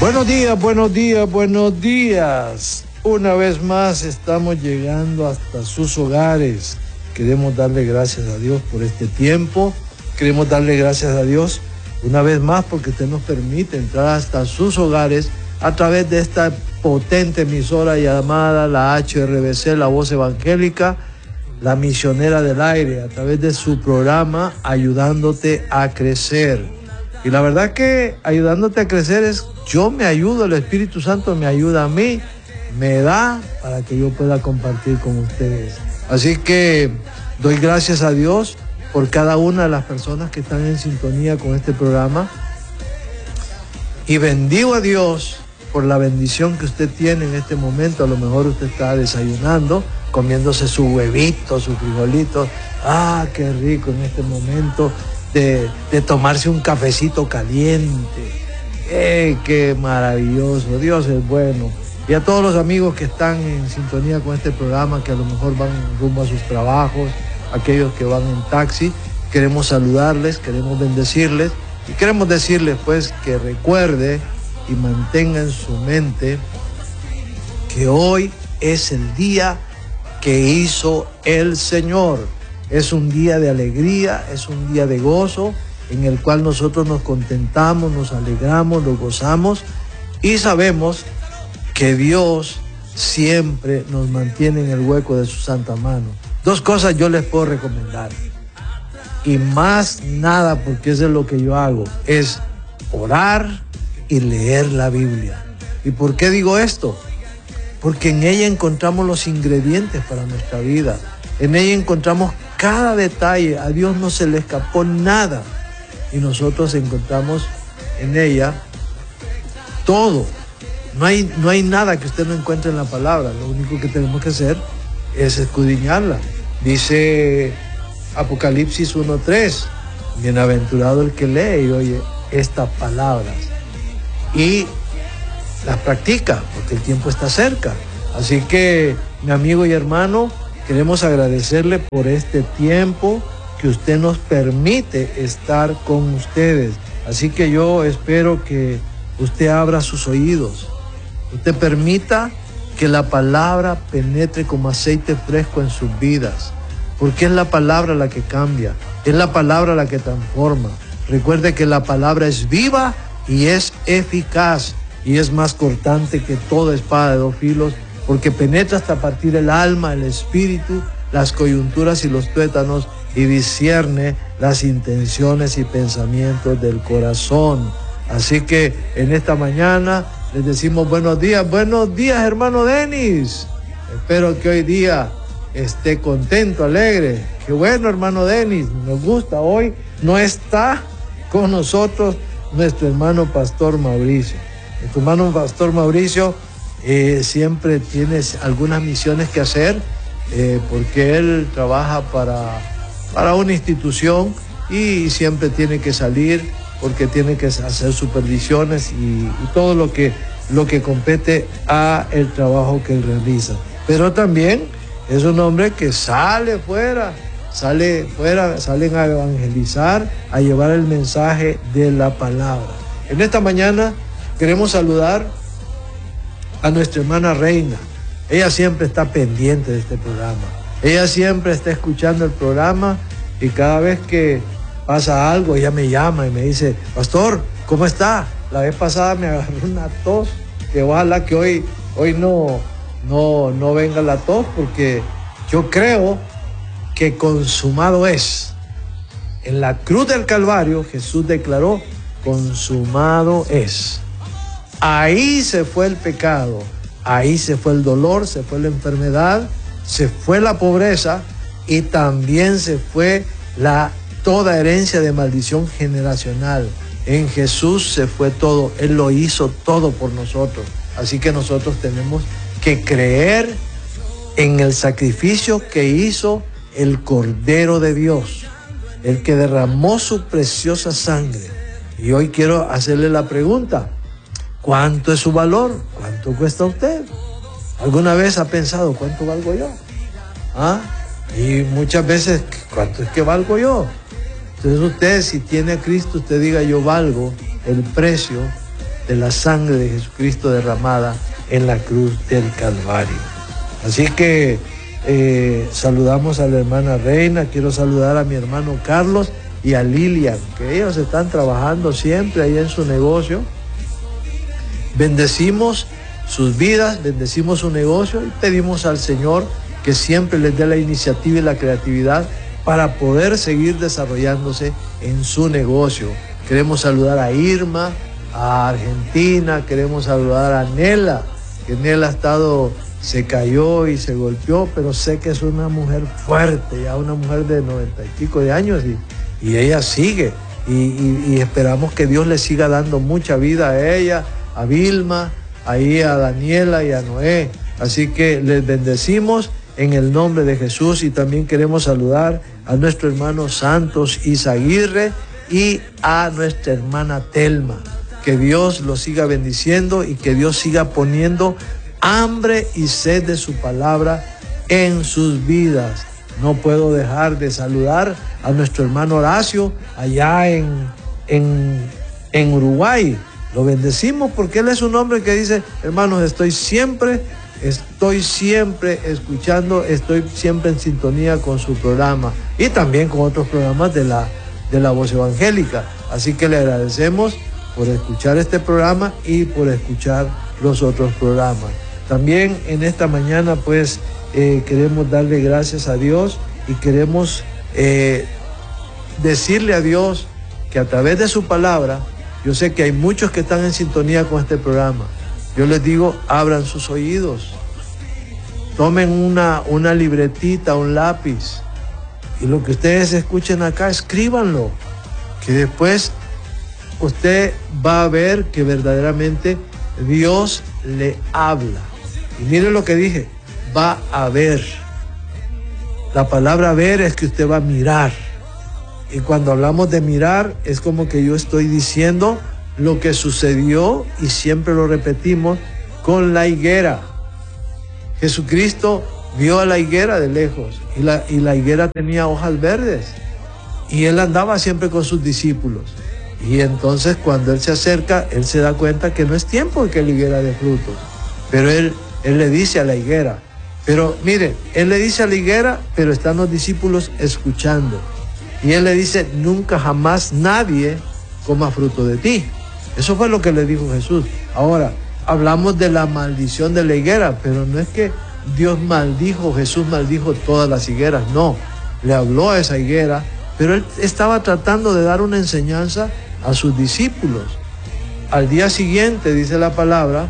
Buenos días, buenos días, buenos días. Una vez más estamos llegando hasta sus hogares. Queremos darle gracias a Dios por este tiempo. Queremos darle gracias a Dios una vez más porque usted nos permite entrar hasta sus hogares a través de esta potente emisora llamada la HRBC, la Voz Evangélica, la Misionera del Aire, a través de su programa Ayudándote a Crecer. Y la verdad que ayudándote a crecer es yo me ayudo, el Espíritu Santo me ayuda a mí, me da para que yo pueda compartir con ustedes. Así que doy gracias a Dios por cada una de las personas que están en sintonía con este programa y bendigo a Dios por la bendición que usted tiene en este momento. A lo mejor usted está desayunando, comiéndose su huevito, su frijolito. ¡Ah, qué rico en este momento de tomarse un cafecito caliente! ¡Qué maravilloso! Dios es bueno. Y a todos los amigos que están en sintonía con este programa, que a lo mejor van rumbo a sus trabajos, aquellos que van en taxi, queremos saludarles, queremos bendecirles y queremos decirles pues que recuerde y mantenga en su mente que hoy es el día que hizo el Señor. Es un día de alegría, es un día de gozo, en el cual nosotros nos contentamos, nos alegramos, nos gozamos y sabemos que Dios siempre nos mantiene en el hueco de su santa mano. Dos cosas yo les puedo recomendar, y más nada, porque eso es lo que yo hago, es orar y leer la Biblia. ¿Y por qué digo esto? Porque en ella encontramos los ingredientes para nuestra vida. En ella encontramos cada detalle. A Dios no se le escapó nada. Y nosotros encontramos en ella todo. No hay nada que usted no encuentre en la palabra. Lo único que tenemos que hacer es escudriñarla. Dice Apocalipsis 1:3. Bienaventurado el que lee y oye estas palabras y las practica, porque el tiempo está cerca. Así que, mi amigo y hermano, queremos agradecerle por este tiempo que usted nos permite estar con ustedes. Así que yo espero que usted abra sus oídos, usted permita que la palabra penetre como aceite fresco en sus vidas, porque es la palabra la que cambia, es la palabra la que transforma. Recuerde que la palabra es viva y es eficaz y es más cortante que toda espada de dos filos, porque penetra hasta partir el alma, el espíritu, las coyunturas y los tuétanos, y discierne las intenciones y pensamientos del corazón. Así que en esta mañana les decimos buenos días hermano Denis. Espero que hoy día esté contento, alegre. Qué bueno, hermano Denis, nos gusta. Hoy no está con nosotros nuestro hermano Pastor Mauricio. Nuestro hermano Pastor Mauricio siempre tiene algunas misiones que hacer, porque él trabaja para una institución y siempre tiene que salir porque tiene que hacer supervisiones y todo lo que compete a el trabajo que él realiza. Pero también es un hombre que salen a evangelizar, a llevar el mensaje de la palabra. En esta mañana queremos saludar a nuestra hermana Reina. Ella siempre está pendiente de este programa. Ella siempre está escuchando el programa y cada vez que pasa algo, ella me llama y me dice, Pastor, ¿cómo está? La vez pasada me agarró una tos, que ojalá que hoy no venga la tos, porque yo creo que consumado es. En la cruz del Calvario Jesús declaró, consumado es. Ahí se fue el pecado, ahí se fue el dolor, se fue la enfermedad, se fue la pobreza y también se fue toda herencia de maldición generacional. En Jesús se fue todo, Él lo hizo todo por nosotros. Así que nosotros tenemos que creer en el sacrificio que hizo el Cordero de Dios, el que derramó su preciosa sangre. Y hoy quiero hacerle la pregunta, ¿cuánto es su valor? ¿Cuánto cuesta usted? ¿Alguna vez ha pensado cuánto valgo yo? Y muchas veces, ¿cuánto es que valgo yo? Entonces usted, si tiene a Cristo, usted diga, yo valgo el precio de la sangre de Jesucristo derramada en la cruz del Calvario. Así que saludamos a la hermana Reina, quiero saludar a mi hermano Carlos y a Lilian, que ellos están trabajando siempre ahí en su negocio. Bendecimos sus vidas, bendecimos su negocio y pedimos al Señor que siempre les dé la iniciativa y la creatividad para poder seguir desarrollándose en su negocio. Queremos saludar a Irma, a Argentina, queremos saludar a Nela, que Nela se cayó y se golpeó, pero sé que es una mujer fuerte, ya una mujer de 90 y pico de años y ella sigue y esperamos que Dios le siga dando mucha vida a ella, a Vilma, ahí a Daniela y a Noé. Así que les bendecimos en el nombre de Jesús y también queremos saludar a nuestro hermano Santos Izaguirre y a nuestra hermana Telma. Que Dios los siga bendiciendo y que Dios siga poniendo hambre y sed de su palabra en sus vidas. No puedo dejar de saludar a nuestro hermano Horacio allá en Uruguay. Lo bendecimos porque él es un hombre que dice: hermanos, estoy siempre escuchando, estoy siempre en sintonía con su programa y también con otros programas de la Voz Evangélica. Así que le agradecemos por escuchar este programa y por escuchar los otros programas. También en esta mañana pues queremos darle gracias a Dios y queremos decirle a Dios que a través de su palabra, yo sé que hay muchos que están en sintonía con este programa. Yo les digo, abran sus oídos, tomen una libretita, un lápiz, y lo que ustedes escuchen acá, escríbanlo, que después usted va a ver que verdaderamente Dios le habla. Y mire lo que dije, va a ver. La palabra ver es que usted va a mirar. Y cuando hablamos de mirar, es como que yo estoy diciendo lo que sucedió, y siempre lo repetimos, con la higuera. Jesucristo vio a la higuera de lejos y la higuera tenía hojas verdes y él andaba siempre con sus discípulos. Y entonces cuando él se acerca, él se da cuenta que no es tiempo de que la higuera dé frutos. Pero él le dice a la higuera, pero miren, él le dice a la higuera, pero están los discípulos escuchando. Y él le dice, nunca jamás nadie coma fruto de ti. Eso fue lo que le dijo Jesús. Ahora, hablamos de la maldición de la higuera, pero no es que Dios maldijo, Jesús maldijo todas las higueras, no. Le habló a esa higuera, pero él estaba tratando de dar una enseñanza a sus discípulos. Al día siguiente, dice la palabra,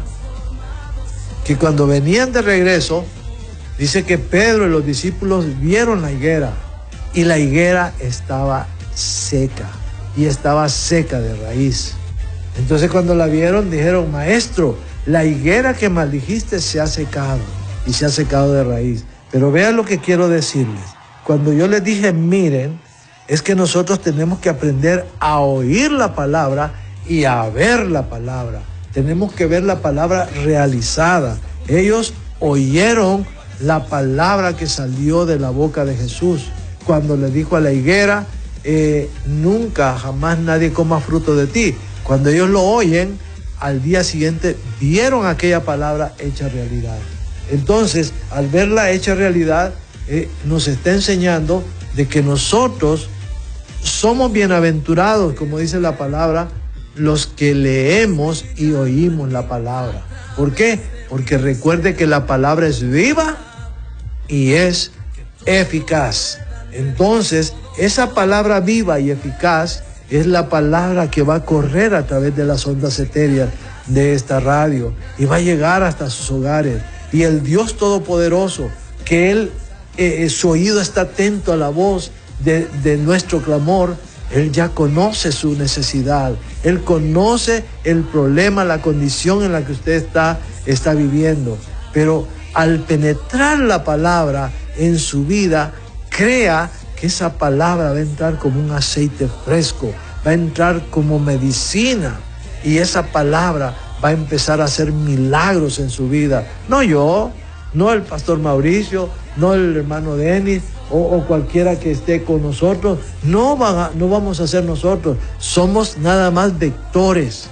que cuando venían de regreso, dice que Pedro y los discípulos vieron la higuera, y la higuera estaba seca, y estaba seca de raíz. Entonces cuando la vieron, dijeron, maestro, la higuera que maldijiste se ha secado, y se ha secado de raíz. Pero vean lo que quiero decirles. Cuando yo les dije, miren, es que nosotros tenemos que aprender a oír la palabra y a ver la palabra. Tenemos que ver la palabra realizada. Ellos oyeron la palabra que salió de la boca de Jesús cuando le dijo a la higuera, nunca, jamás nadie coma fruto de ti. Cuando ellos lo oyen, al día siguiente vieron aquella palabra hecha realidad. Entonces, al verla hecha realidad, nos está enseñando de que nosotros somos bienaventurados, como dice la palabra, los que leemos y oímos la palabra. ¿Por qué? Porque recuerde que la palabra es viva y es eficaz. Entonces, esa palabra viva y eficaz es la palabra que va a correr a través de las ondas etéreas de esta radio y va a llegar hasta sus hogares. Y el Dios Todopoderoso, que Él, su oído está atento a la voz de nuestro clamor, Él ya conoce su necesidad, Él conoce el problema, la condición en la que usted está viviendo. Pero al penetrar la palabra en su vida, crea que esa palabra va a entrar como un aceite fresco, va a entrar como medicina, y esa palabra va a empezar a hacer milagros en su vida. No yo, no el pastor Mauricio, no el hermano Denis o cualquiera que esté con nosotros. No vamos a ser nosotros. Somos nada más vectores.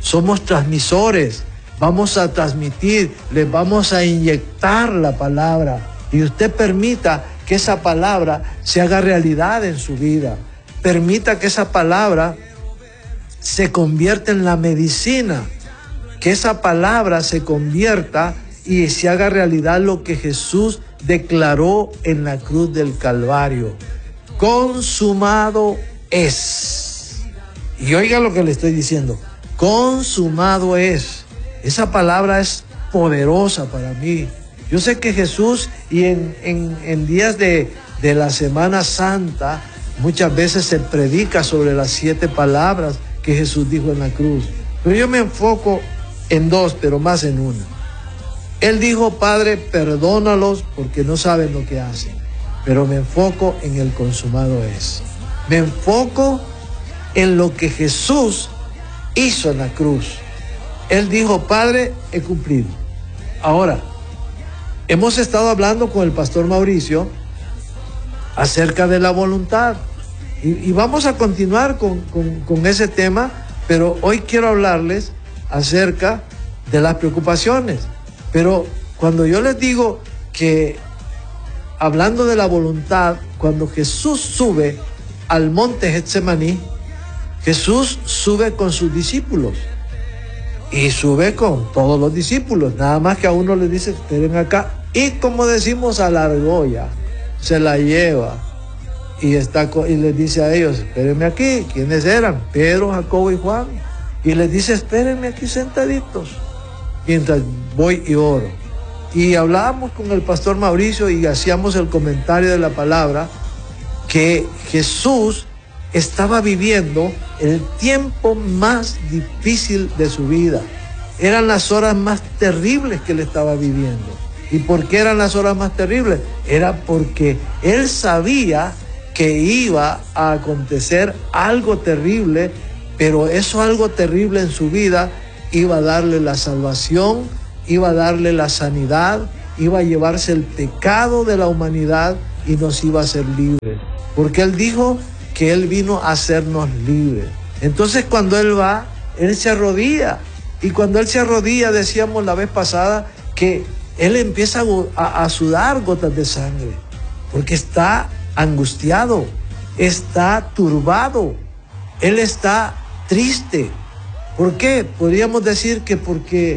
somos transmisores. Vamos a transmitir, les vamos a inyectar la palabra. Y usted permita que esa palabra se haga realidad en su vida. Permita que esa palabra se convierta en la medicina. Que esa palabra se convierta y se haga realidad lo que Jesús declaró en la cruz del Calvario. Consumado es. Y oiga lo que le estoy diciendo. Consumado es. Esa palabra es poderosa para mí. Yo sé que Jesús, y en días de la Semana Santa, muchas veces se predica sobre las 7 palabras que Jesús dijo en la cruz. Pero yo me enfoco en 2, pero más en una. Él dijo, Padre, perdónalos porque no saben lo que hacen. Pero me enfoco en el consumado es. Me enfoco en lo que Jesús hizo en la cruz. Él dijo, Padre, he cumplido. Ahora, hemos estado hablando con el pastor Mauricio acerca de la voluntad. Y vamos a continuar con ese tema, pero hoy quiero hablarles acerca de las preocupaciones. Pero cuando yo les digo que, hablando de la voluntad, cuando Jesús sube al monte Getsemaní, Jesús sube con sus discípulos. Y sube con todos los discípulos. Nada más que a uno le dice, esperen acá. Y como decimos, a la argolla, se la lleva. Y les dice a ellos, espérenme aquí. ¿Quiénes eran? Pedro, Jacobo y Juan. Y les dice, espérenme aquí sentaditos, mientras voy y oro. Y hablábamos con el pastor Mauricio y hacíamos el comentario de la palabra, que Jesús estaba viviendo el tiempo más difícil de su vida. Eran las horas más terribles que él estaba viviendo. ¿Y por qué eran las horas más terribles? Era porque él sabía que iba a acontecer algo terrible, pero eso algo terrible en su vida iba a darle la salvación, iba a darle la sanidad, iba a llevarse el pecado de la humanidad y nos iba a hacer libres. Porque él dijo que él vino a hacernos libres. Entonces cuando él va, él se arrodilla. Y cuando él se arrodilla, decíamos la vez pasada, que él empieza a sudar gotas de sangre. Porque está angustiado, está turbado, él está triste. ¿Por qué? Podríamos decir que porque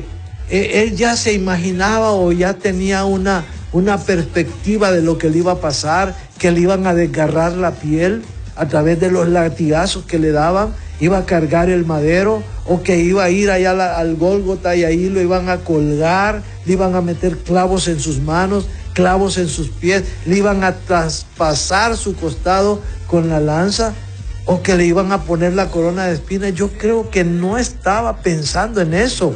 él ya se imaginaba o ya tenía una perspectiva de lo que le iba a pasar, que le iban a desgarrar la piel a través de los latigazos que le daban, iba a cargar el madero, o que iba a ir allá al Gólgota y ahí lo iban a colgar, le iban a meter clavos en sus manos, clavos en sus pies, le iban a traspasar su costado con la lanza, o que le iban a poner la corona de espinas. Yo creo que no estaba pensando en eso.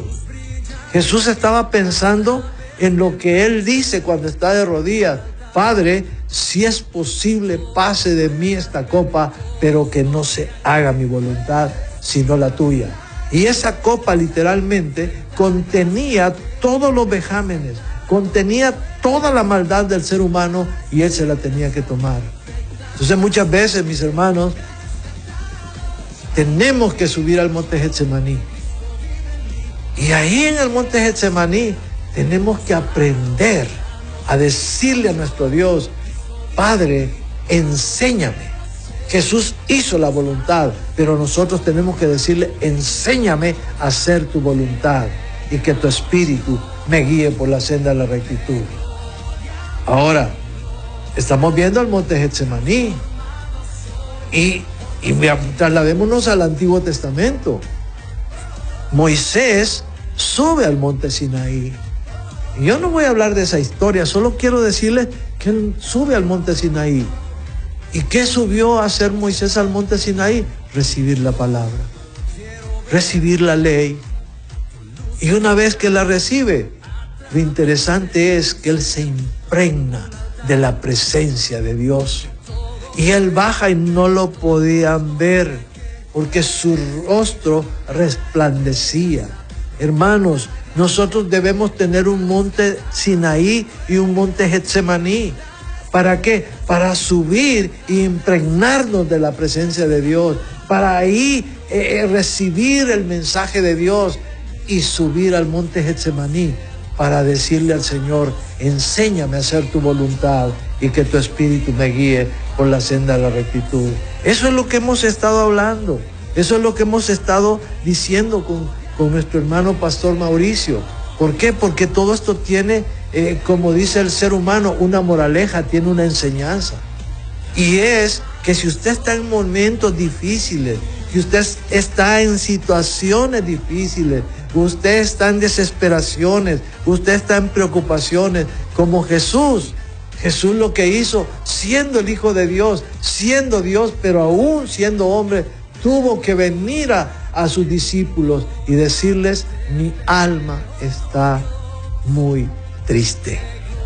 Jesús estaba pensando en lo que él dice cuando está de rodillas: Padre, si es posible, pase de mí esta copa, pero que no se haga mi voluntad, sino la tuya. Y esa copa literalmente contenía todos los vejámenes, contenía toda la maldad del ser humano, y él se la tenía que tomar. Entonces muchas veces, mis hermanos, tenemos que subir al monte Getsemaní. Y ahí en el monte Getsemaní tenemos que aprender a decirle a nuestro Dios: Padre, enséñame. Jesús hizo la voluntad, pero nosotros tenemos que decirle: enséñame a hacer tu voluntad y que tu espíritu me guíe por la senda de la rectitud. Ahora, estamos viendo el monte Getsemaní y trasladémonos al Antiguo Testamento. Moisés sube al monte Sinaí. Y yo no voy a hablar de esa historia, solo quiero decirles que él sube al monte Sinaí. ¿Y qué subió a hacer Moisés al monte Sinaí? Recibir la palabra, recibir la ley. Y una vez que la recibe, lo interesante es que él se impregna de la presencia de Dios. Y él baja y no lo podían ver, porque su rostro resplandecía. Hermanos, nosotros debemos tener un monte Sinaí y un monte Getsemaní. ¿Para qué? Para subir e impregnarnos de la presencia de Dios, para ahí recibir el mensaje de Dios y subir al monte Getsemaní para decirle al Señor: enséñame a hacer tu voluntad y que tu espíritu me guíe por la senda de la rectitud. Eso es lo que hemos estado hablando, eso es lo que hemos estado diciendo con nuestro hermano Pastor Mauricio. ¿Por qué? Porque todo esto tiene, como dice el ser humano, una moraleja, tiene una enseñanza. Y es que si usted está en momentos difíciles, si usted está en situaciones difíciles, usted está en desesperaciones, usted está en preocupaciones, como Jesús lo que hizo, siendo el Hijo de Dios, siendo Dios, pero aún siendo hombre, tuvo que venir a sus discípulos y decirles: mi alma está muy triste.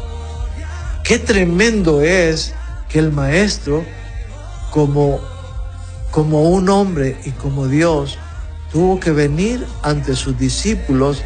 Qué tremendo es que el Maestro, como un hombre y como Dios, tuvo que venir ante sus discípulos,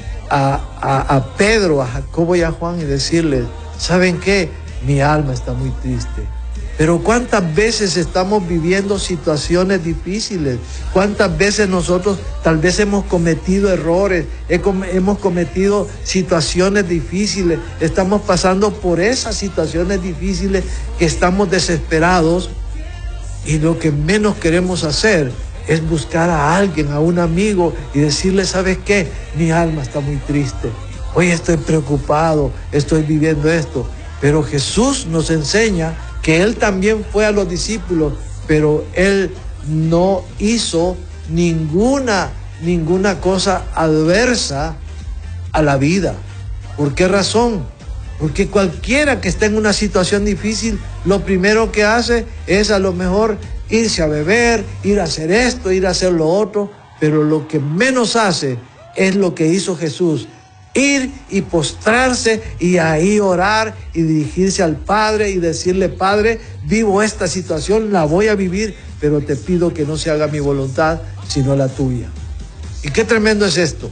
a Pedro, a Jacobo y a Juan, y decirles: ¿saben qué? Mi alma está muy triste. Pero ¿cuántas veces estamos viviendo situaciones difíciles? ¿Cuántas veces nosotros tal vez hemos cometido errores, hemos cometido situaciones difíciles, estamos pasando por esas situaciones difíciles que estamos desesperados, y lo que menos queremos hacer es buscar a alguien, a un amigo, y decirle: ¿sabes qué? Mi alma está muy triste. Hoy estoy preocupado, estoy viviendo esto. Pero Jesús nos enseña que Él también fue a los discípulos, pero Él no hizo ninguna cosa adversa a la vida. ¿Por qué razón? Porque cualquiera que esté en una situación difícil, lo primero que hace es a lo mejor irse a beber, ir a hacer esto, ir a hacer lo otro, pero lo que menos hace es lo que hizo Jesús: ir y postrarse y ahí orar y dirigirse al Padre y decirle: Padre, vivo esta situación, la voy a vivir, pero te pido que no se haga mi voluntad, sino la tuya. Y qué tremendo es esto.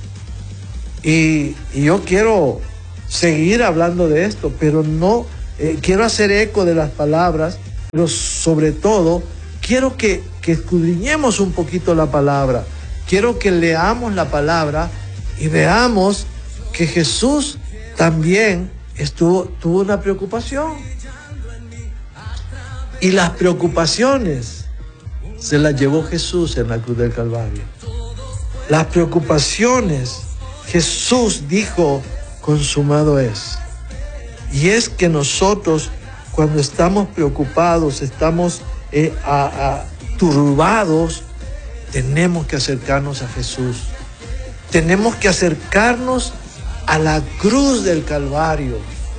Y yo quiero seguir hablando de esto, pero no quiero hacer eco de las palabras, pero sobre todo quiero que escudriñemos un poquito la palabra. Quiero que leamos la palabra y veamos que Jesús también tuvo una preocupación. Y las preocupaciones se las llevó Jesús en la cruz del Calvario. Las preocupaciones, Jesús dijo: consumado es. Y es que nosotros, cuando estamos preocupados, estamos turbados, tenemos que acercarnos a Jesús. Tenemos que acercarnos a la cruz del Calvario,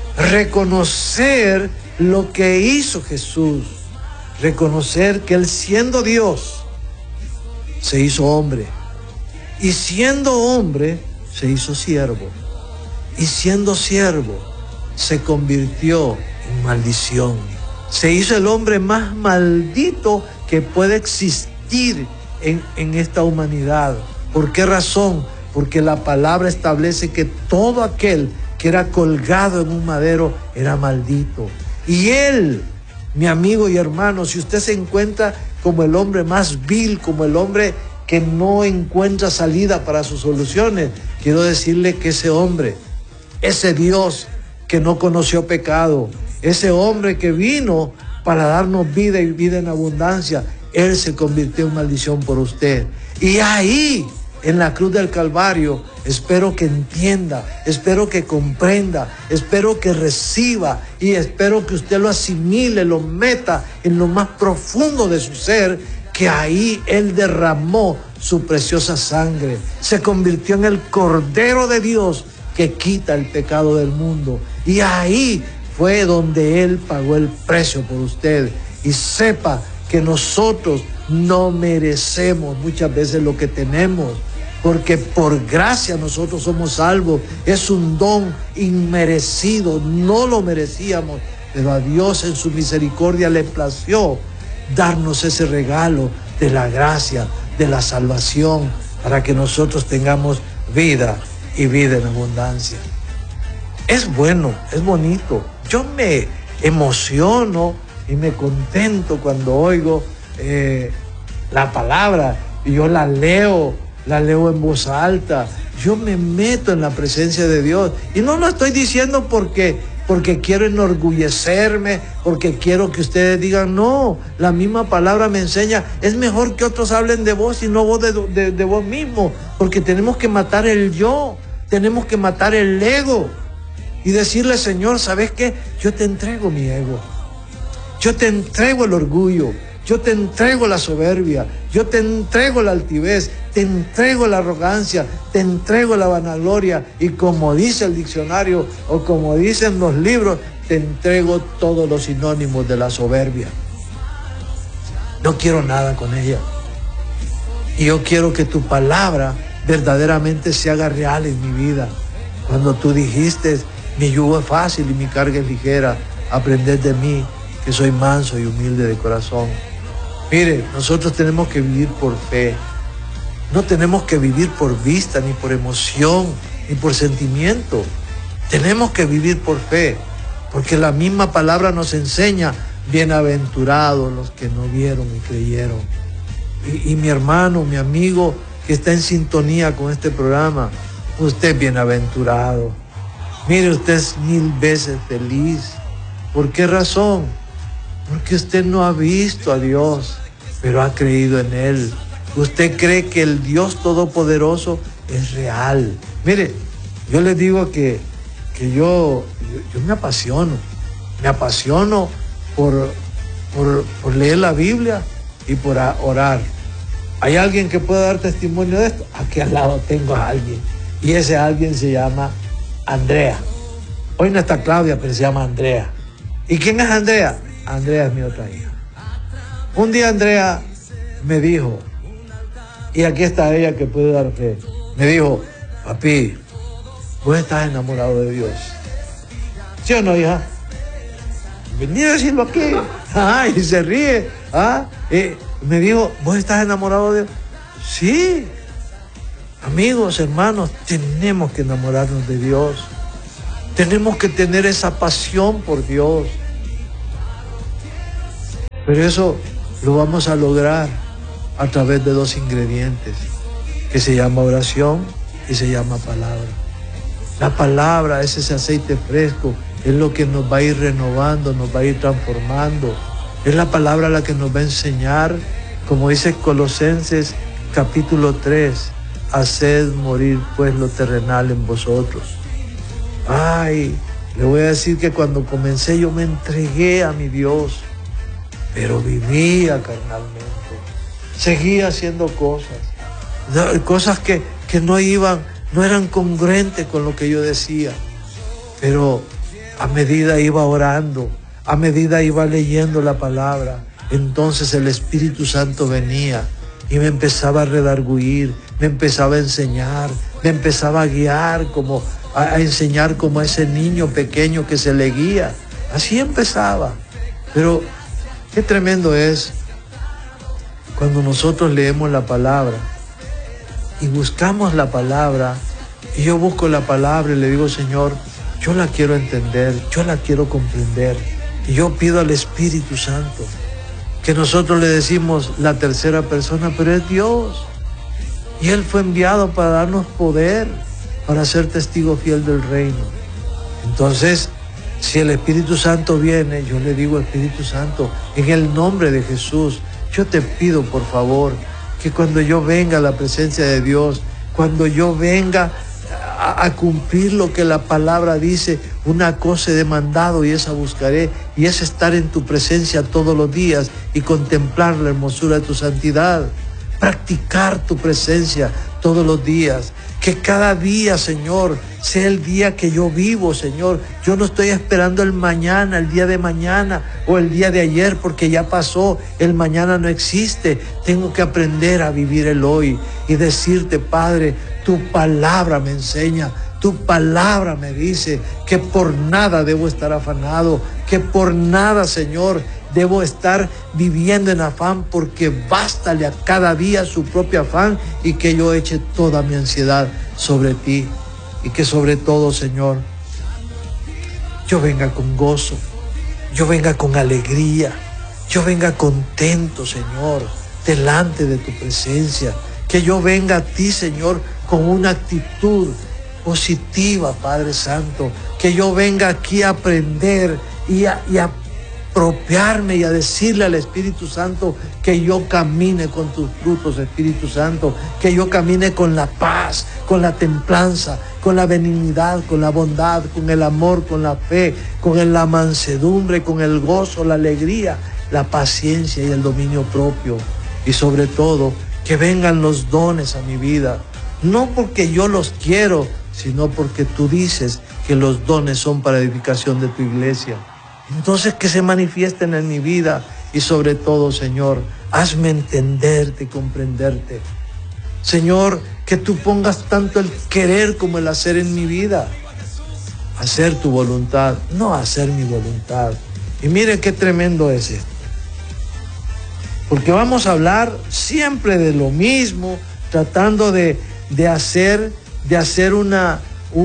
reconocer lo que hizo Jesús, reconocer que Él, siendo Dios, se hizo hombre, y siendo hombre se hizo siervo, y siendo siervo se convirtió en maldición. Se hizo el hombre más maldito que puede existir en esta humanidad. ¿Por qué razón? Porque la palabra establece que todo aquel que era colgado en un madero era maldito. Y Él, mi amigo y hermano, si usted se encuentra como el hombre más vil, como el hombre que no encuentra salida para sus soluciones, quiero decirle que ese hombre, ese Dios que no conoció pecado, ese hombre que vino para darnos vida y vida en abundancia, Él se convirtió en maldición por usted. Y ahí, en la cruz del Calvario, espero que entienda, espero que comprenda, espero que reciba y espero que usted lo asimile, lo meta en lo más profundo de su ser, que ahí Él derramó su preciosa sangre, se convirtió en el Cordero de Dios que quita el pecado del mundo. Y ahí fue donde Él pagó el precio por usted. Y sepa que nosotros no merecemos muchas veces lo que tenemos, porque por gracia nosotros somos salvos. Es un don inmerecido, no lo merecíamos, pero a Dios en su misericordia le plació darnos ese regalo de la gracia, de la salvación, para que nosotros tengamos vida y vida en abundancia. Es bueno, es bonito. Yo me emociono y me contento cuando oigo la palabra, y yo la leo en voz alta. Yo me meto en la presencia de Dios. Y no lo estoy diciendo porque quiero enorgullecerme, porque quiero que ustedes digan, no, la misma palabra me enseña, es mejor que otros hablen de vos y no vos de vos mismo, porque tenemos que matar el yo, tenemos que matar el ego y decirle, Señor, ¿sabes qué? Yo te entrego mi ego, yo te entrego el orgullo, yo te entrego la soberbia, yo te entrego la altivez, te entrego la arrogancia, te entrego la vanagloria, y como dice el diccionario o como dicen los libros, te entrego todos los sinónimos de la soberbia. No quiero nada con ella. Y yo quiero que tu palabra verdaderamente se haga real en mi vida. Cuando tú dijiste, mi yugo es fácil y mi carga es ligera, aprended de mí, que soy manso y humilde de corazón. Mire, nosotros tenemos que vivir por fe. No tenemos que vivir por vista, ni por emoción, ni por sentimiento. Tenemos que vivir por fe, porque la misma palabra nos enseña, bienaventurados los que no vieron y creyeron. Y mi hermano, mi amigo que está en sintonía con este programa, usted es bienaventurado. Mire, usted es 1000 veces feliz. ¿Por qué razón? Porque usted no ha visto a Dios, pero ha creído en Él. Usted cree que el Dios Todopoderoso es real. Mire, yo les digo que yo me apasiono por leer la Biblia y por orar. ¿Hay alguien que pueda dar testimonio de esto? Aquí al lado tengo a alguien, y ese alguien se llama Andrea. Hoy no está Claudia, pero se llama Andrea. ¿Y quién es Andrea? Andrea es mi otra hija. Un día Andrea me dijo, y aquí está ella que puede dar fe, me dijo, papi, vos estás enamorado de Dios. ¿Sí o no, hija? Vení a decirlo aquí. Y se ríe. Me dijo, ¿vos estás enamorado de Dios? Sí. Amigos, hermanos, tenemos que enamorarnos de Dios. Tenemos que tener esa pasión por Dios. Pero eso lo vamos a lograr a través de 2 ingredientes, que se llama oración y se llama palabra. La palabra es ese aceite fresco, es lo que nos va a ir renovando, nos va a ir transformando. Es la palabra la que nos va a enseñar, como dice Colosenses capítulo 3, haced morir pues lo terrenal en vosotros. Le voy a decir que cuando comencé yo me entregué a mi Dios, pero vivía carnalmente. Seguía haciendo cosas que no eran congruentes con lo que yo decía. Pero a medida iba orando, a medida iba leyendo la palabra, entonces el Espíritu Santo venía y me empezaba a redarguir, me empezaba a enseñar, me empezaba a guiar, a enseñar como a ese niño pequeño que se le guía. Así empezaba. Pero qué tremendo es cuando nosotros leemos la palabra y buscamos la palabra, y yo busco la palabra y le digo, Señor, yo la quiero entender, yo la quiero comprender, y yo pido al Espíritu Santo, que nosotros le decimos la tercera persona, pero es Dios, y Él fue enviado para darnos poder, para ser testigo fiel del reino. Entonces, si el Espíritu Santo viene, yo le digo, Espíritu Santo, en el nombre de Jesús, yo te pido, por favor, que cuando yo venga a la presencia de Dios, cuando yo venga a cumplir lo que la palabra dice, una cosa he demandado y esa buscaré, y es estar en tu presencia todos los días y contemplar la hermosura de tu santidad, practicar tu presencia todos los días. Que cada día, Señor, sea el día que yo vivo, Señor. Yo no estoy esperando el mañana, el día de mañana o el día de ayer, porque ya pasó, el mañana no existe. Tengo que aprender a vivir el hoy y decirte, Padre, tu palabra me enseña, tu palabra me dice que por nada debo estar afanado, que por nada, Señor, debo estar viviendo en afán, porque bástale a cada día su propio afán, y que yo eche toda mi ansiedad sobre ti, y que sobre todo, Señor, yo venga con gozo, yo venga con alegría, yo venga contento, Señor, delante de tu presencia. Que yo venga a ti, Señor, con una actitud positiva, Padre Santo. Que yo venga aquí a aprender y a apropiarme y a decirle al Espíritu Santo que yo camine con tus frutos, Espíritu Santo. Que yo camine con la paz, con la templanza, con la benignidad, con la bondad, con el amor, con la fe, con la mansedumbre, con el gozo, la alegría, la paciencia y el dominio propio. Y sobre todo, que vengan los dones a mi vida, no porque yo los quiero, sino porque tú dices que los dones son para edificación de tu iglesia. Entonces, que se manifiesten en mi vida y sobre todo, Señor, hazme entenderte y comprenderte. Señor, que tú pongas tanto el querer como el hacer en mi vida. Hacer tu voluntad, no hacer mi voluntad. Y mire qué tremendo es esto. Porque vamos a hablar siempre de lo mismo, tratando de hacer una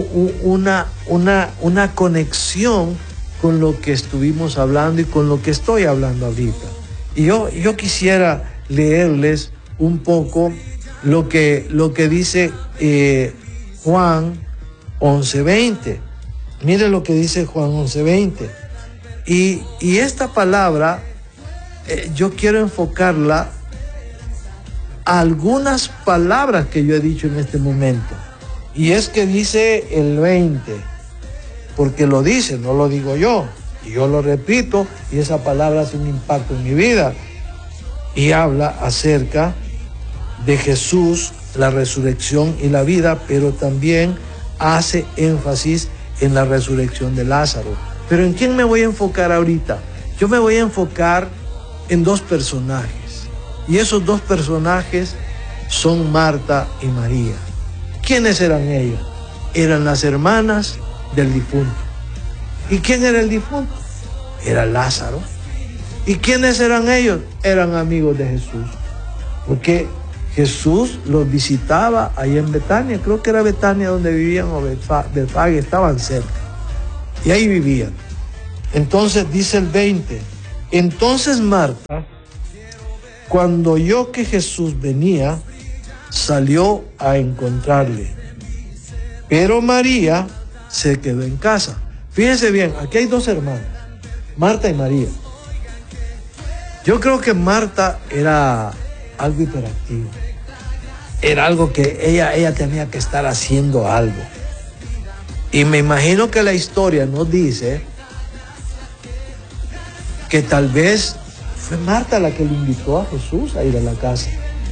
conexión con lo que estuvimos hablando y con lo que estoy hablando ahorita. Y yo quisiera leerles un poco lo que dice Juan 11:20. Mire lo que dice Juan 11:20. Y esta palabra yo quiero enfocarla a algunas palabras que yo he dicho en este momento. Y es que dice el 20, porque lo dice, no lo digo yo. Y yo lo repito y esa palabra hace un impacto en mi vida. Y habla acerca de Jesús, la resurrección y la vida, pero también hace énfasis en la resurrección de Lázaro. Pero ¿en quién me voy a enfocar ahorita? Yo me voy a enfocar en dos personajes. Y esos dos personajes son Marta y María. ¿Quiénes eran ellos? Eran las hermanas del difunto. ¿Y quién era el difunto? Era Lázaro. ¿Y quiénes eran ellos? Eran amigos de Jesús. Porque Jesús los visitaba ahí en Betania. Creo que era Betania donde vivían, o Betfage, estaban cerca. Y ahí vivían. Entonces dice el 20. Entonces Marta, cuando oyó que Jesús venía, salió a encontrarle. Pero María se quedó en casa. Fíjense bien, aquí hay dos hermanas, Marta y María. Yo creo que Marta era algo hiperactivo. Era algo que ella tenía que estar haciendo algo. Y me imagino que la historia nos dice que tal vez fue Marta la que le invitó a Jesús a ir a la casa.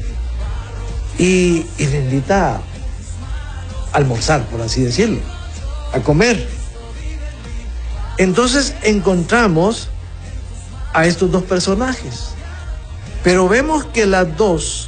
Y le invita a almorzar, por así decirlo, a comer. Entonces encontramos a estos dos personajes. Pero vemos que las dos,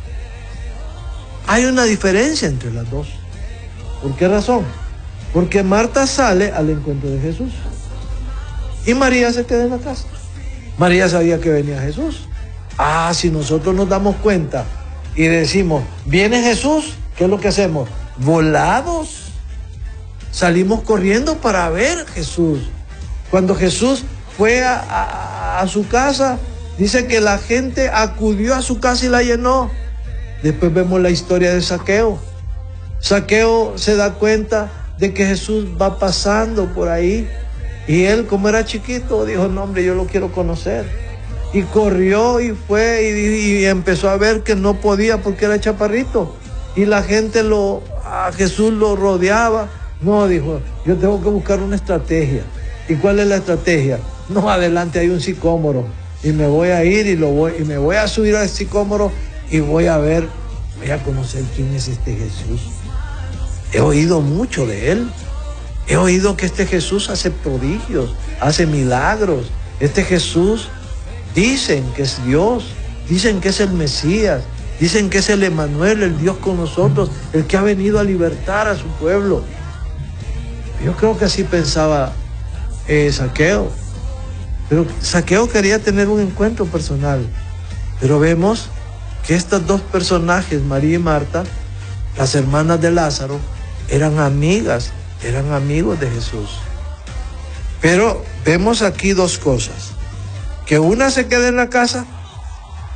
hay una diferencia entre las dos. ¿Por qué razón? Porque Marta sale al encuentro de Jesús y María se queda en la casa. María sabía que venía Jesús. Si nosotros nos damos cuenta y decimos, viene Jesús, ¿qué es lo que hacemos? Volados. Salimos corriendo para ver a Jesús. Cuando Jesús fue a su casa, dice que la gente acudió a su casa y la llenó. Después vemos la historia de Zaqueo. Zaqueo se da cuenta de que Jesús va pasando por ahí. Y él, como era chiquito, dijo, no hombre, yo lo quiero conocer. Y corrió y fue y empezó a ver que no podía porque era chaparrito. Y la gente a Jesús lo rodeaba. No, dijo, yo tengo que buscar una estrategia. ¿Y cuál es la estrategia? No, adelante hay un sicómoro. Y me voy a ir y me voy a subir al sicómoro y voy a conocer quién es este Jesús. He oído mucho de él. He oído que este Jesús hace prodigios, hace milagros. Este Jesús dicen que es Dios, dicen que es el Mesías, dicen que es el Emanuel, el Dios con nosotros, el que ha venido a libertar a su pueblo. Yo creo que así pensaba Zaqueo. Pero Zaqueo quería tener un encuentro personal. Pero vemos que estos dos personajes, María y Marta, las hermanas de Lázaro, eran amigas, eran amigos de Jesús. Pero vemos aquí dos cosas. Que una se queda en la casa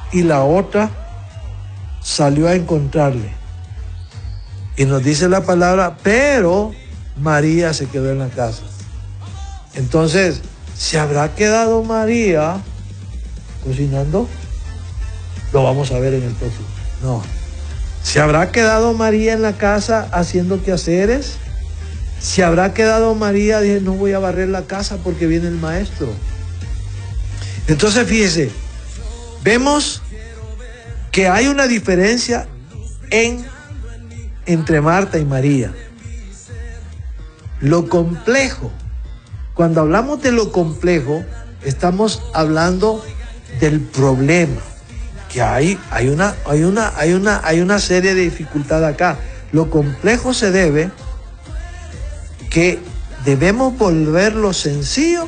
y la otra salió a encontrarle. Y nos dice la palabra, pero María se quedó en la casa. Entonces, ¿se habrá quedado María cocinando? Lo vamos a ver en el próximo. No. ¿Se habrá quedado María en la casa haciendo quehaceres? ¿Se habrá quedado María? Dije, no voy a barrer la casa porque viene el maestro. Entonces, fíjese, vemos que hay una diferencia entre Marta y María. Lo complejo, cuando hablamos de lo complejo, estamos hablando del problema, que hay una serie de dificultades acá. Lo complejo se debe que debemos volverlo sencillo,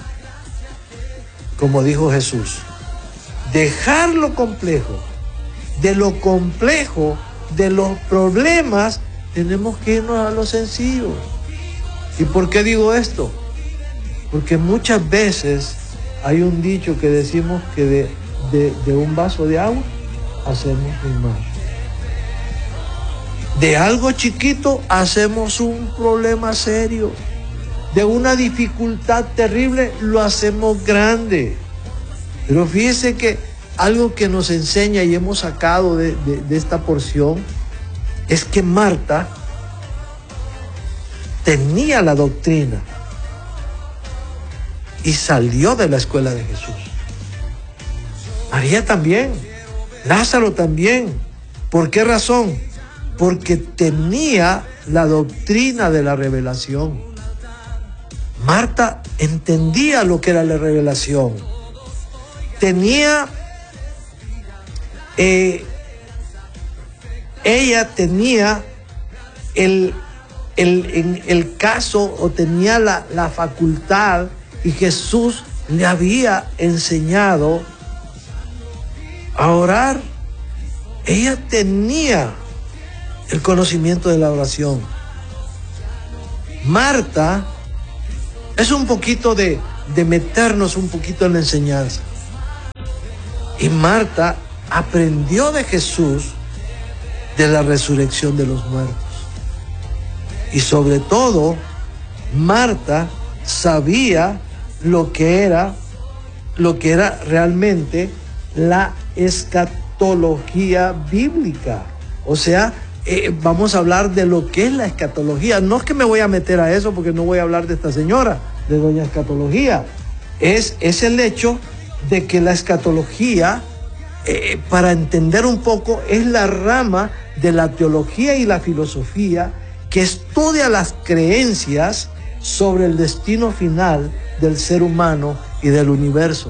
como dijo Jesús. Dejar lo complejo. De lo complejo, de los problemas, tenemos que irnos a lo sencillo. ¿Y por qué digo esto? Porque muchas veces hay un dicho que decimos que de un vaso de agua hacemos un mar. De algo chiquito hacemos un problema serio. De una dificultad terrible lo hacemos grande. Pero fíjese que algo que nos enseña y hemos sacado de esta porción es que Marta tenía la doctrina y salió de la escuela de Jesús. María también, Lázaro también. ¿Por qué razón? Porque tenía la doctrina de la revelación. Marta entendía lo que era la revelación. Ella tenía el caso, o tenía la facultad, y Jesús le había enseñado a orar. Ella tenía el conocimiento de la oración. Marta es un poquito de meternos un poquito en la enseñanza. Y Marta aprendió de Jesús de la resurrección de los muertos. Y sobre todo, Marta sabía lo que era realmente la escatología bíblica. O sea, vamos a hablar de lo que es la escatología. No es que me voy a meter a eso porque no voy a hablar de esta señora, de doña escatología. Es el hecho de que la escatología, para entender un poco, es la rama de la teología y la filosofía que estudia las creencias sobre el destino final del ser humano y del universo.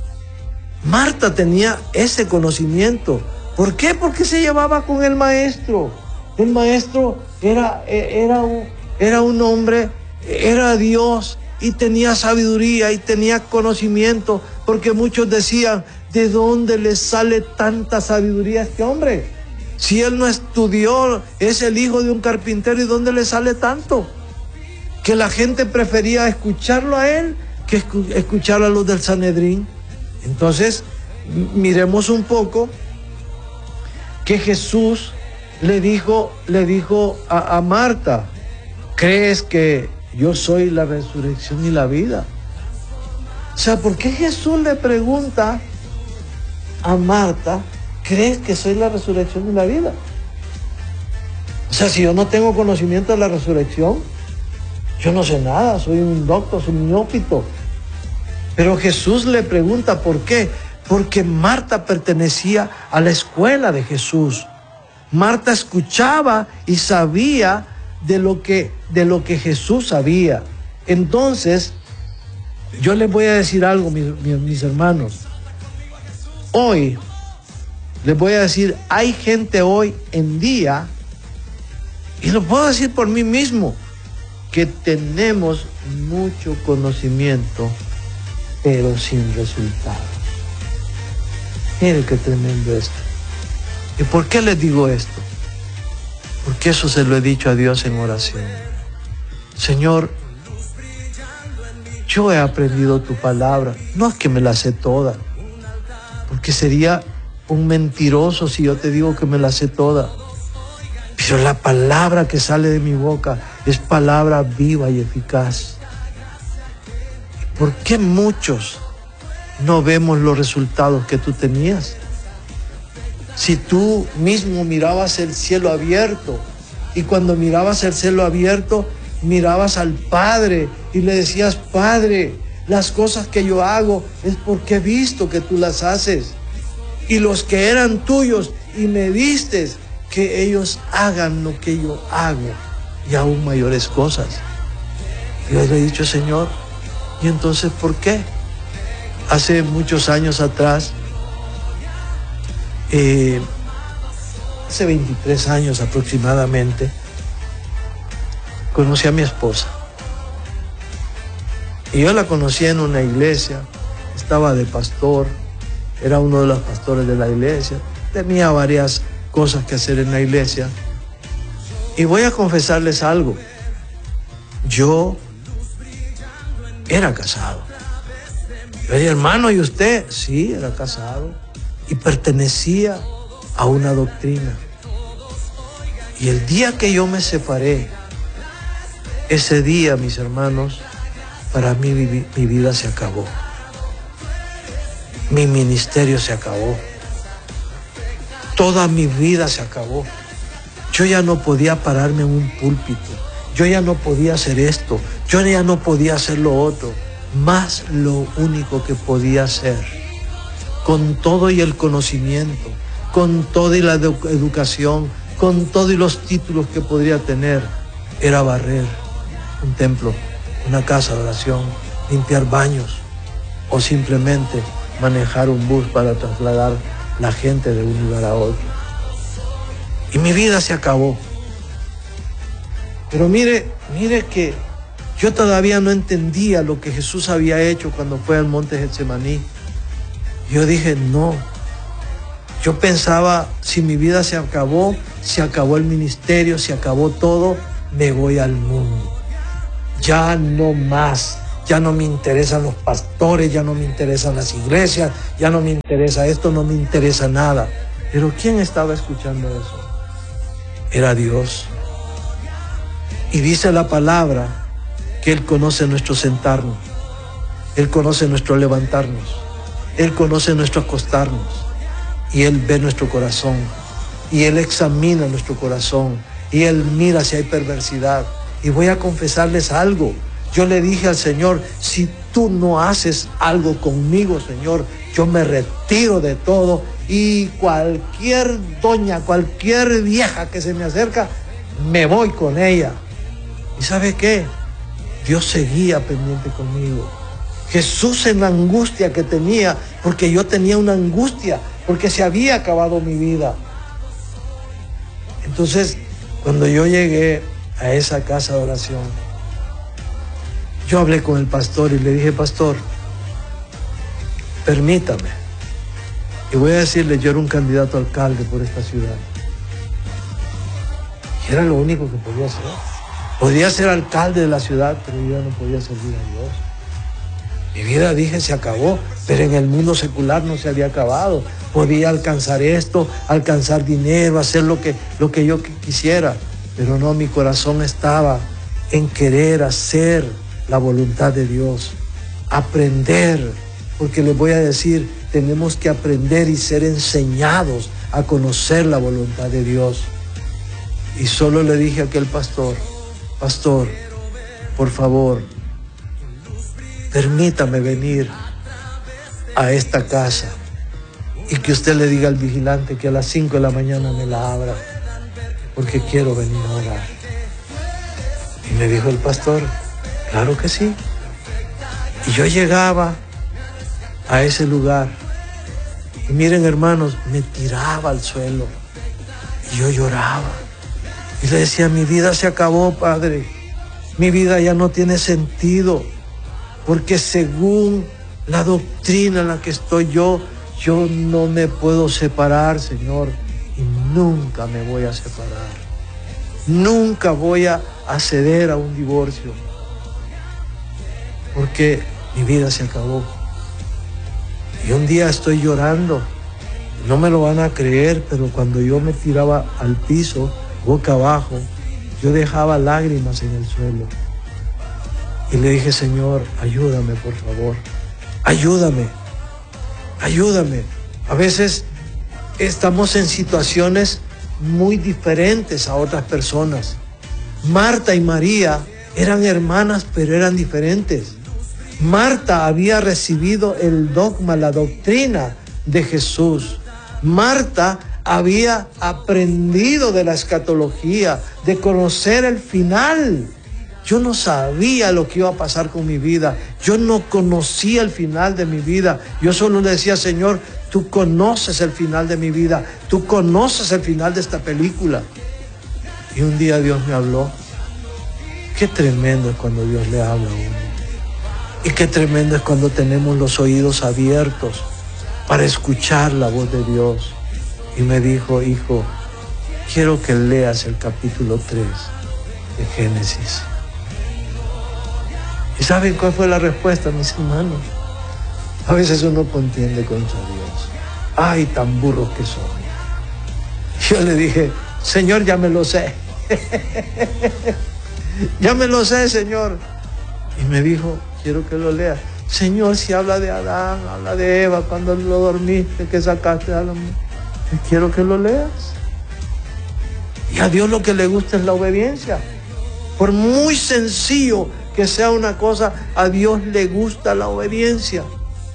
Marta tenía ese conocimiento. ¿Por qué? Porque se llevaba con el maestro. El maestro era un hombre, era Dios, y tenía sabiduría y tenía conocimiento, porque muchos decían, ¿de dónde le sale tanta sabiduría a este hombre? Si él no estudió, es el hijo de un carpintero, ¿y dónde le sale tanto? Que la gente prefería escucharlo a él que escuchar a los del Sanedrín. Entonces, miremos un poco que Jesús le dijo a Marta, ¿crees que yo soy la resurrección y la vida? O sea, ¿por qué Jesús le pregunta a Marta, ¿crees que soy la resurrección y la vida? O sea, si yo no tengo conocimiento de la resurrección, yo no sé nada, soy un doctor, soy un neófito. Pero Jesús le pregunta, ¿por qué? Porque Marta pertenecía a la escuela de Jesús. Marta escuchaba y sabía de lo que Jesús sabía. Entonces, yo les voy a decir algo, mis hermanos. Hoy, les voy a decir, hay gente hoy en día, y lo puedo decir por mí mismo, que tenemos mucho conocimiento, pero sin resultados. Miren qué tremendo esto. ¿Y por qué les digo esto? Porque eso se lo he dicho a Dios en oración. Señor, yo he aprendido tu palabra. No es que me la sé toda, porque sería un mentiroso si yo te digo que me la sé toda. Pero la palabra que sale de mi boca es palabra viva y eficaz. ¿Por qué muchos no vemos los resultados que tú tenías? Si tú mismo mirabas el cielo abierto, y cuando mirabas el cielo abierto, mirabas al Padre y le decías: Padre, las cosas que yo hago es porque he visto que tú las haces. Y los que eran tuyos y me diste, que ellos hagan lo que yo hago y aún mayores cosas. Yo le he dicho: Señor, ¿y entonces por qué? Hace muchos años atrás, hace 23 años aproximadamente, conocí a mi esposa. Y yo la conocí en una iglesia, estaba de pastor, era uno de los pastores de la iglesia, tenía varias cosas que hacer en la iglesia. Y voy a confesarles algo, yo era casado. Yo dije: hermano, ¿y usted? Sí, era casado y pertenecía a una doctrina. Y el día que yo me separé, ese día, mis hermanos, para mí mi vida se acabó. Mi ministerio se acabó. Toda mi vida se acabó. Yo ya no podía pararme en un púlpito. Yo ya no podía hacer esto. Yo ya no podía hacer lo otro. Más lo único que podía hacer, con todo y el conocimiento, con toda y la educación, con todo y los títulos que podría tener, era barrer un templo, una casa de oración, limpiar baños o simplemente manejar un bus para trasladar la gente de un lugar a otro. Y mi vida se acabó. Pero mire que yo todavía no entendía lo que Jesús había hecho cuando fue al monte Getsemaní. Yo dije: no. Yo pensaba, si mi vida se acabó el ministerio, se acabó todo, me voy al mundo. Ya no más. Ya no me interesan los pastores, ya no me interesan las iglesias, ya no me interesa esto, no me interesa nada. Pero ¿quién estaba escuchando eso? Era Dios. Y dice la palabra que Él conoce nuestro sentarnos, Él conoce nuestro levantarnos, Él conoce nuestro acostarnos, y Él ve nuestro corazón, y Él examina nuestro corazón, y Él mira si hay perversidad. Y voy a confesarles algo. Yo le dije al Señor: si tú no haces algo conmigo, Señor, yo me retiro de todo, y cualquier doña, cualquier vieja que se me acerca, me voy con ella. ¿Y sabe qué? Dios seguía pendiente conmigo. Jesús, en la angustia que tenía, porque yo tenía una angustia, porque se había acabado mi vida. Entonces, cuando yo llegué a esa casa de oración, yo hablé con el pastor y le dije: pastor, permítame. Y voy a decirle, yo era un candidato a alcalde por esta ciudad. Y era lo único que podía hacer. Podía ser alcalde de la ciudad, pero yo ya no podía servir a Dios. Mi vida, dije, se acabó, pero en el mundo secular no se había acabado. Podía alcanzar esto, alcanzar dinero, hacer lo que yo quisiera. Pero no, mi corazón estaba en querer hacer la voluntad de Dios, aprender, porque les voy a decir, tenemos que aprender y ser enseñados a conocer la voluntad de Dios. Y solo le dije a aquel pastor: pastor, por favor, permítame venir a esta casa y que usted le diga al vigilante que a las 5 de la mañana me la abra, porque quiero venir a orar. Y me dijo el pastor: claro que sí. Y yo llegaba a ese lugar y miren, hermanos, me tiraba al suelo y yo lloraba y le decía: mi vida se acabó, Padre, mi vida ya no tiene sentido, porque según la doctrina en la que estoy yo no me puedo separar, Señor, y nunca me voy a separar, nunca voy a ceder a un divorcio, porque mi vida se acabó. Y un día estoy llorando No me lo van a creer, pero cuando yo me tiraba al piso, boca abajo, yo dejaba lágrimas en el suelo. Y le dije, Señor, ayúdame, por favor. Ayúdame. Ayúdame. A veces estamos en situaciones muy diferentes a otras personas. Marta y María eran hermanas, pero eran diferentes. Marta había recibido el dogma, la doctrina de Jesús. Marta había aprendido de la escatología, de conocer el final. Yo no sabía lo que iba a pasar con mi vida. Yo no conocía el final de mi vida. Yo solo le decía, Señor, tú conoces el final de mi vida. Tú conoces el final de esta película. Y un día Dios me habló. Qué tremendo es cuando Dios le habla a uno. Y qué tremendo es cuando tenemos los oídos abiertos para escuchar la voz de Dios. Y me dijo, hijo, quiero que leas el capítulo 3 de Génesis. ¿Y saben cuál fue la respuesta, mis hermanos? A veces uno contiende contra Dios. ¡Ay, tan burros que son! Yo le dije, Señor, ya me lo sé. Ya me lo sé, Señor. Y me dijo, quiero que lo leas. Señor, si habla de Adán, habla de Eva, cuando lo dormiste, que sacaste a la mujer. Quiero que lo leas. Y a Dios lo que le gusta es la obediencia. Por muy sencillo que sea una cosa, a Dios le gusta la obediencia.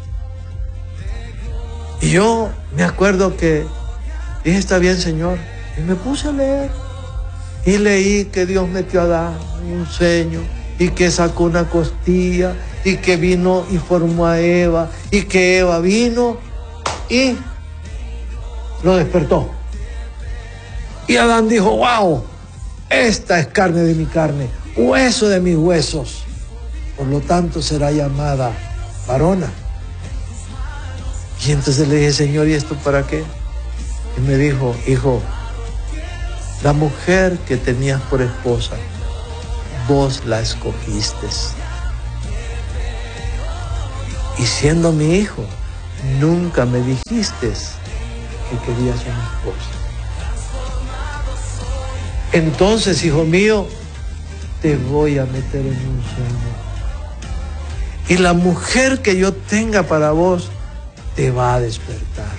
Y yo me acuerdo que dije, está bien, Señor. Y me puse a leer. Y leí que Dios metió a Adán en un sueño, y que sacó una costilla, y que vino y formó a Eva, y que Eva vino y lo despertó. Y Adán dijo, wow, esta es carne de mi carne, hueso de mis huesos. Por lo tanto será llamada varona. Y entonces le dije, Señor, ¿y esto para qué? Y me dijo, hijo, la mujer que tenías por esposa, vos la escogiste. Y siendo mi hijo, nunca me dijiste que querías una esposa. Entonces, hijo mío, te voy a meter en un sueño. Y la mujer que yo tenga para vos te va a despertar.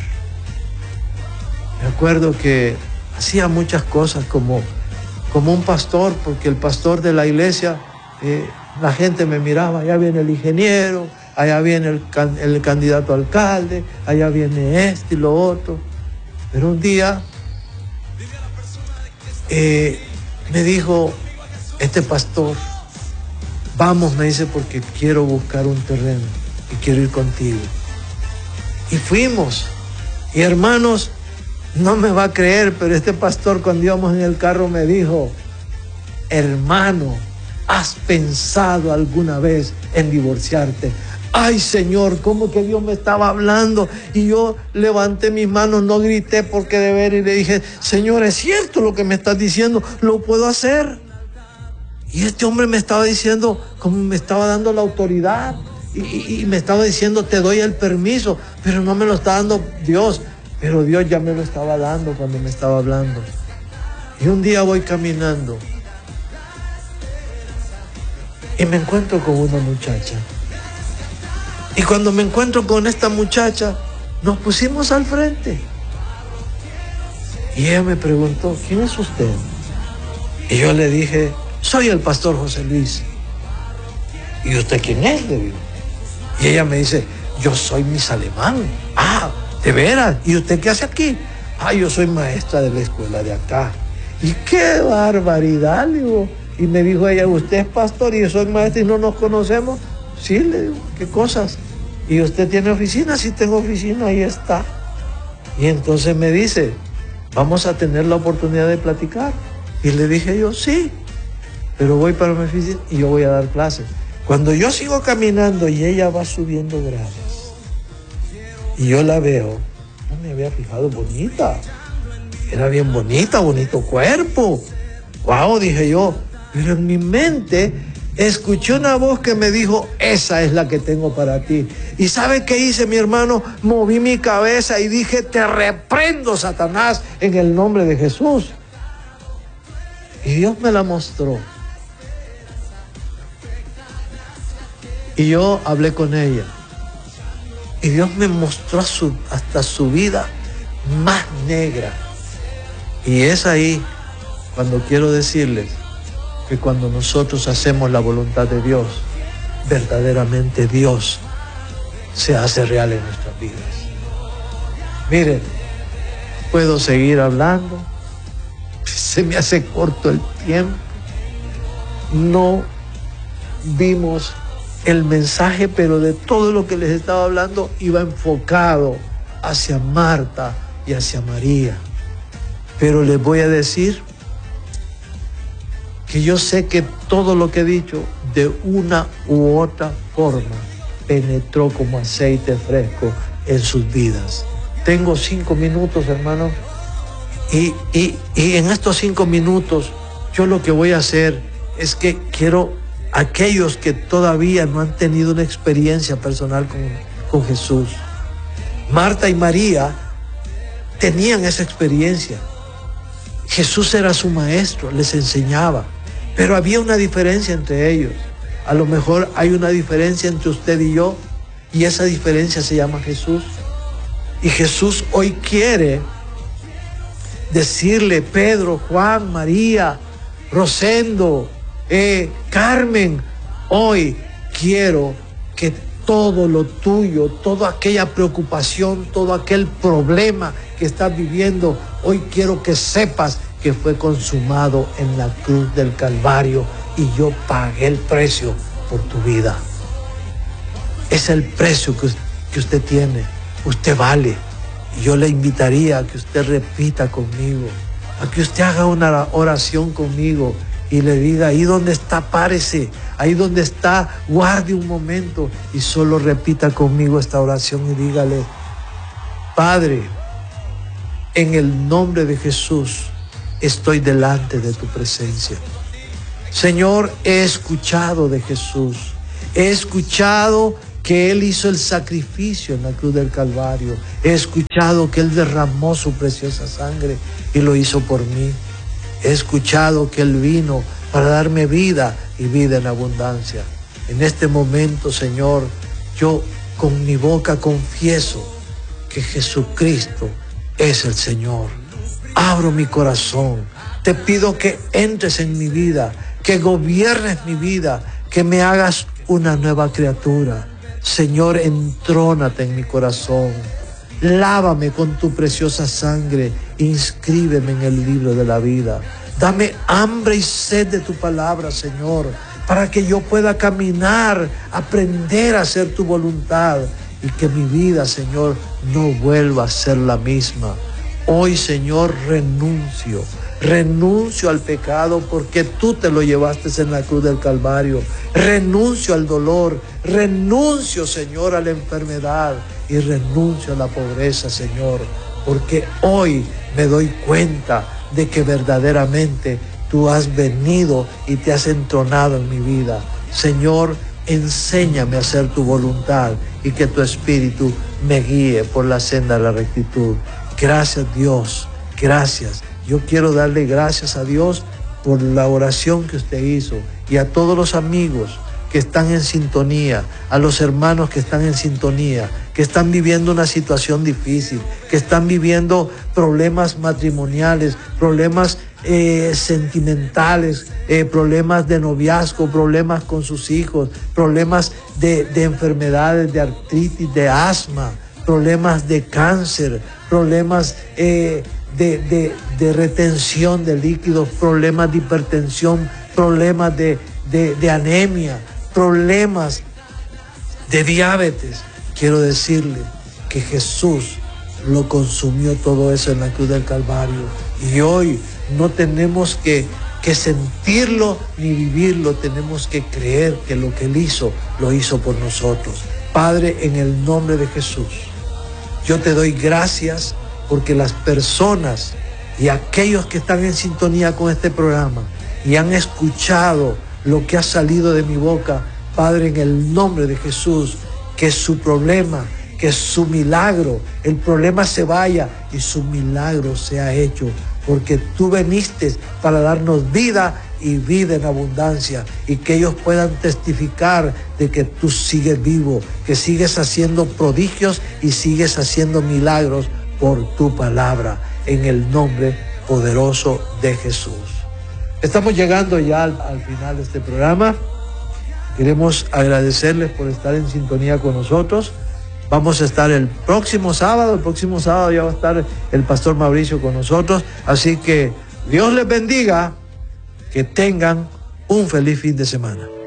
Me acuerdo que hacía muchas cosas como un pastor, porque el pastor de la iglesia, la gente me miraba, allá viene el ingeniero, allá viene el candidato a alcalde, allá viene este y lo otro. Pero un día me dijo este pastor, vamos, me dice, porque quiero buscar un terreno y quiero ir contigo. Y fuimos. Y hermanos, no me va a creer, pero este pastor, cuando íbamos en el carro, me dijo, hermano, ¿has pensado alguna vez en divorciarte? Ay, Señor, ¿cómo que Dios me estaba hablando? Y yo levanté mis manos, no grité porque de ver, y le dije, Señor, es cierto lo que me estás diciendo, lo puedo hacer. Y este hombre me estaba diciendo, como me estaba dando la autoridad, y me estaba diciendo, te doy el permiso, pero no me lo está dando Dios. Pero Dios ya me lo estaba dando cuando me estaba hablando. Y un día voy caminando y me encuentro con una muchacha. Y cuando me encuentro con esta muchacha, nos pusimos al frente. Y ella me preguntó, ¿quién es usted? Y yo le dije, soy el pastor José Luis. ¿Y usted quién es? Le digo. Y ella me dice, yo soy Miss Alemán. Ah, ¿de veras? ¿Y usted qué hace aquí? Ah, yo soy maestra de la escuela de acá. Y qué barbaridad, le digo. Y me dijo ella, ¿usted es pastor y yo soy maestra y no nos conocemos? Sí, le digo, ¿qué cosas? ¿Y usted tiene oficina? Sí, tengo oficina, ahí está. Y entonces me dice, vamos a tener la oportunidad de platicar. Y le dije yo, sí, pero voy para mi oficina y yo voy a dar clases. Cuando yo sigo caminando y ella va subiendo gradas, y yo la veo, no me había fijado, bonita. Era bien bonita, bonito cuerpo. Wow, dije yo. Pero en mi mente escuché una voz que me dijo, esa es la que tengo para ti. ¿Y sabe qué hice, mi hermano? Moví mi cabeza y dije, te reprendo, Satanás, en el nombre de Jesús. Y Dios me la mostró. Y yo hablé con ella. Y Dios me mostró hasta su vida más negra. Y es ahí cuando quiero decirles que cuando nosotros hacemos la voluntad de Dios, verdaderamente Dios se hace real en nuestras vidas. Miren, puedo seguir hablando. Se me hace corto el tiempo. No vimos el mensaje, pero de todo lo que les estaba hablando iba enfocado hacia Marta y hacia María. Pero les voy a decir que yo sé que todo lo que he dicho, de una u otra forma, penetró como aceite fresco en sus vidas. Tengo 5 minutos, hermanos, y en estos 5 minutos yo lo que voy a hacer es que quiero aquellos que todavía no han tenido una experiencia personal con Jesús. Marta y María tenían esa experiencia. Jesús era su maestro, les enseñaba, pero había una diferencia entre ellos. A lo mejor hay una diferencia entre usted y yo, y esa diferencia se llama Jesús. Y Jesús hoy quiere decirle, Pedro, Juan, María, Rosendo, Carmen, hoy quiero que todo lo tuyo, toda aquella preocupación, todo aquel problema que estás viviendo, hoy quiero que sepas que fue consumado en la cruz del Calvario y yo pagué el precio por tu vida. Es el precio que usted tiene. Usted vale. Y yo le invitaría a que usted repita conmigo, a que usted haga una oración conmigo y le diga, ahí donde está, párese, ahí donde está, guarde un momento y solo repita conmigo esta oración y dígale, Padre, en el nombre de Jesús, estoy delante de tu presencia. Señor, he escuchado de Jesús, he escuchado que Él hizo el sacrificio en la cruz del Calvario, he escuchado que Él derramó su preciosa sangre y lo hizo por mí. He escuchado que Él vino para darme vida y vida en abundancia. En este momento, Señor, yo con mi boca confieso que Jesucristo es el Señor. Abro mi corazón. Te pido que entres en mi vida, que gobiernes mi vida, que me hagas una nueva criatura. Señor, entrónate en mi corazón. Lávame con tu preciosa sangre, inscríbeme en el libro de la vida. Dame hambre y sed de tu palabra, Señor, para que yo pueda caminar, aprender a hacer tu voluntad y que mi vida, Señor, no vuelva a ser la misma. Hoy, Señor, renuncio al pecado porque tú te lo llevaste en la cruz del Calvario. Renuncio al dolor, renuncio, Señor, a la enfermedad y renuncio a la pobreza, Señor, porque hoy me doy cuenta de que verdaderamente tú has venido y te has entronado en mi vida. Señor, enséñame a hacer tu voluntad y que tu Espíritu me guíe por la senda de la rectitud. Gracias, Dios, gracias. Yo quiero darle gracias a Dios por la oración que usted hizo y a todos los amigos que están en sintonía, a los hermanos que están en sintonía, que están viviendo una situación difícil, que están viviendo problemas matrimoniales, problemas sentimentales, problemas de noviazgo, problemas con sus hijos, problemas de enfermedades, de artritis, de asma, problemas de cáncer, problemas de retención de líquidos, problemas de hipertensión, problemas de anemia, problemas de diabetes. Quiero decirle que Jesús lo consumió todo eso en la cruz del Calvario y hoy no tenemos que sentirlo ni vivirlo, tenemos que creer que lo que Él hizo, lo hizo por nosotros. Padre, en el nombre de Jesús, yo te doy gracias porque las personas y aquellos que están en sintonía con este programa y han escuchado lo que ha salido de mi boca, Padre, en el nombre de Jesús, que su problema, que su milagro, el problema se vaya y su milagro sea hecho, porque tú viniste para darnos vida y vida en abundancia, y que ellos puedan testificar de que tú sigues vivo, que sigues haciendo prodigios y sigues haciendo milagros por tu palabra, en el nombre poderoso de Jesús. Estamos llegando ya al final de este programa. Queremos agradecerles por estar en sintonía con nosotros. Vamos a estar el próximo sábado ya va a estar el pastor Mauricio con nosotros. Así que Dios les bendiga, que tengan un feliz fin de semana.